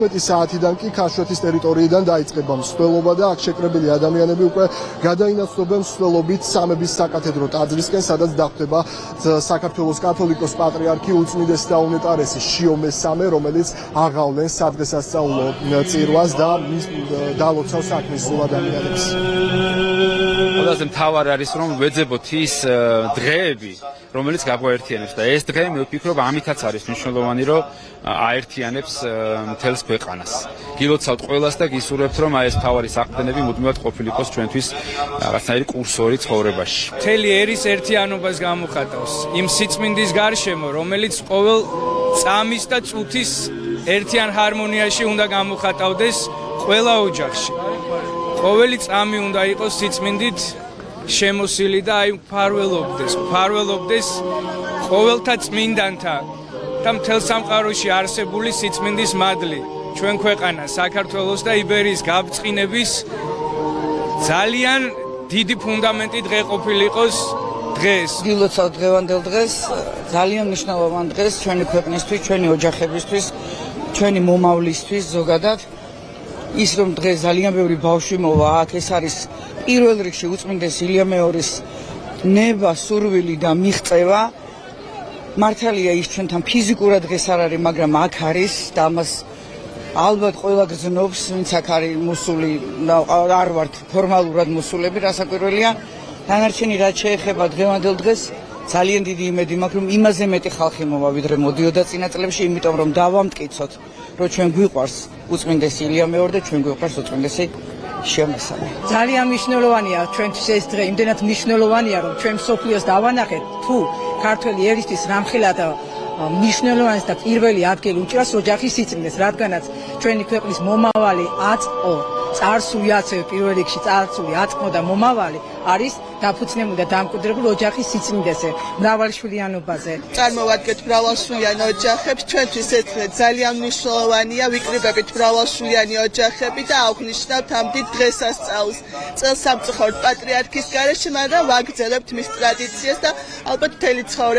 საათიდან კი ქაშვეთის ტერიტორიიდან დაიწყება მსვლელობა და აქ შეკრებილი ადამიანები უკვე გადაინაცნობენ მსვლელობით სამების საკათედრო ტაძრისკენ, სადაც დახვდება საქართველოს კათოლიკოს პატრიარქი უწმიდესი და უნეტარესი შიო მესამე, რომელიც აღავლენს სადღესასწაულო წირვას და დალოცავს აქ მისულ ადამიანებს. ყველაზე მთავარი არის რომ ვეძებოთ ის დღეები, რომელიც გაგვაერთიანებს და ეს დღე მე ვფიქრობ ამითაც არის მნიშვნელოვანი, რომ აერთიანებს მთელს ქვეყანას. გილოცავთ ყველას და გისურვებთ რომ ეს მთავარი საყრდენები მუდმივად ყოფილიყოს ჩვენთვის რაღაცნაირი კურსორი ცხოვრებაში. მთელი ერის ერთიანობას გამოხატავს იმ სიწმინდის გარშემო, რომელიც ყოველ წამის და წუთის ერთიან ჰარმონიაში უნდა გამოხატავდეს ყველა ოჯახში. ყოველი წამი უნდა იყოს სიწმინდით შემოსილი და აი ფარველობდეს ყოველთა წმინდანთა და მთელ სამყაროში არსებული სიწმინდის მადლი ჩვენ ქვეყანას, საქართველოს და იბერიის გაბრწყინების ძალიან დიდი ფუნდამენტი დღე ყოფილიყოს დღეს. გილოცავთ დღევანდელ დღეს, ძალიან მნიშვნელოვან დღეს ჩვენი ქვეყნისთვის, ჩვენი ოჯახებისთვის, ჩვენი მომავლისთვის ზოგადად. ის რომ დღეს ძალიან ბევრი ბავშვი მოვა აქ, ეს არის პირველ რიგში უწმინდეს ილია მეორის ნება, სურვილი და მიღწევა. მართალია ის ჩვენთან ფიზიკურად დღეს არ არის, მაგრამ აქ არის და ამას ალბათ ყველა გრძნობს, ვინც აქ არის მოსული და არ ვართ ფორმალურად მოსულები, რასაკვირველია. დანარჩენი რაც შეეხება დღევანდელ დღეს, ძალიან დიდი იმედი მაქვს, რომ იმაზე მეტი ხალხი მოვა, ვიდრე მოდიოდა წინა წლებში, იმიტომ რომ დავამტკიცოთ, რომ ჩვენ გვიყვარს უწმინდესი ილია მეორე და ჩვენ გვიყვარს უწმინდესი შიო მესამე. ძალიან მნიშვნელოვანია ჩვენთვის ეს დღე, იმდენად მნიშვნელოვანია, რომ ჩვენ მსოფლიოს დავანახეთ, თუ ქართველი ერისთვის რამხელა და მნიშვნელოვანს და პირველი ადგილი უჭირავს ოჯახის სიწმინდეს, რადგანაც ჩვენი ქვეყნის მომავალი აწმყო, წარსული აცივე პირველ რიგში წარსული აწმყო და მომავალი არის დაფუძნებული და დამკვიდრებული ოჯახის სიწმინდეზე, მრავალშვილიანობაზე. წარმოვადგეთ მრავალშვილიან ოჯახებს, ჩვენთვის ეს დღე ძალიან მნიშვნელოვანია, ვიკრიბებით მრავალშვილიანი ოჯახები და აღვნიშნავთ ამ დიდ დღესასწაულს. წელს სამწუხაროდ პატრიარქის გარეშე, მაგრამ ვაგრძელებთ მის ტრადიციას და ალბათ მთელი ცხოვრება